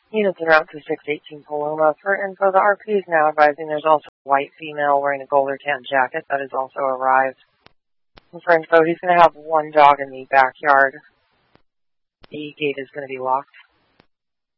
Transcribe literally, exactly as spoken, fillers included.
Units en route to six eighteen Paloma. For info, the R P is now advising there's also a white female wearing a Golder tan jacket that has also arrived. And for info, he's going to have one dog in the backyard. The gate is going to be locked.